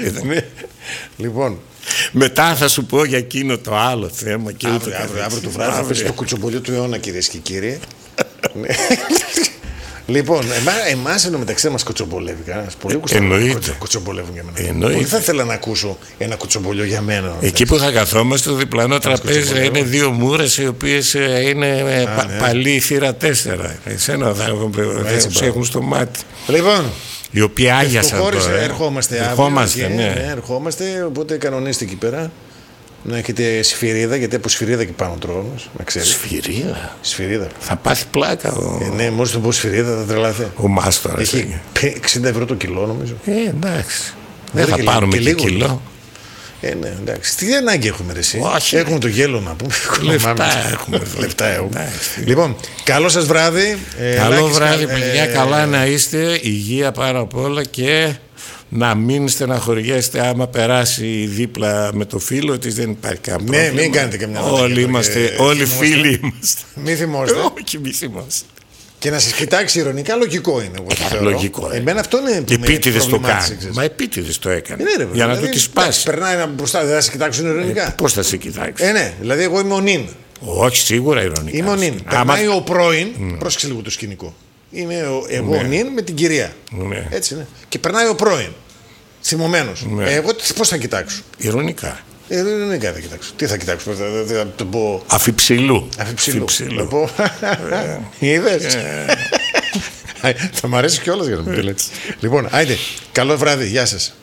Λοιπόν. Μετά θα σου πω για εκείνο το άλλο θέμα. Αύριο το βράδυ θα πέσει το κουτσομπολιό του αιώνα, κυρίες και κύριοι. Λοιπόν, εμάς εντωμεταξύ μας κοτσομπολεύει κανένας. Πολλοί κοτσομπολεύουν για μένα. Πολύ θα ήθελα να ακούσω ένα κοτσομπολιό για μένα. Εκεί που θα καθόμαστε, το διπλανό τραπέζι είναι δύο μούρες οι οποίες είναι παλί θύρα 4. Εσένα θα έχουν στο μάτι. Λοιπόν, οι οποίοι άγιασαν τώρα. Ερχόμαστε, οπότε κανονίστε εκεί πέρα. Να έχετε σφυρίδα, γιατί από σφυρίδα και πάνω τρώνος, να ξέρεις. Σφυρίδα. Θα πάθει πλάκα. Ναι, μόλις το πω σφυρίδα θα τρελαθεί. Ο Μάστορας. Έχει 60 ευρώ το κιλό, νομίζω. Εντάξει. Δεν θα πάρουμε και κιλό. Ναι, εντάξει. Τι ανάγκη έχουμε, εσύ. Όχι. Έχουμε το γέλο να πούμε. Λεφτά έχουμε. Λοιπόν, καλό σας βράδυ. Καλό βράδυ, παιδιά. Καλά να είστε. Υγεία πάρα απ' όλα και να μην στεναχωριέστε άμα περάσει δίπλα με το φίλο της, δεν υπάρχει κάποιο πρόβλημα. Ναι, μην κάνετε καμιά όλοι είμαστε, όλοι φίλοι είμαστε. Μη θυμόστε. Όχι, μη θυμόστε. Και να σας κοιτάξει ηρωνικά, λογικό είναι. Λογικό. Εμένα αυτό είναι. Επίτηδες το κάνει. Μα επίτηδες το έκανε. Για να του τη σπάσει. Περνάει μπροστά, δεν θα σε κοιτάξουν ηρωνικά. Πώς θα σε κοιτάξει. Ναι, δηλαδή εγώ είμαι ο νυν. Όχι, σίγουρα ηρωνικά. Είμαι ο νυν. Περνάει ο πρώην. Πρόσεξε λίγο το σκηνικό. Είμαι εγώ ο νυν με την κυρία. Έτσι είναι. Και περνάει ο πρώην. Θυμωμένος. Εγώ πώς θα κοιτάξω. Ηρωνικά. Ηρωνικά θα κοιτάξω. Τι θα κοιτάξω, θα το πω. Αφιψηλού. Θα πω. Είδες. Θα μ' αρέσει κιόλας για να μου το λέτε. Λοιπόν, άιντε. Καλό βράδυ. Γεια σας.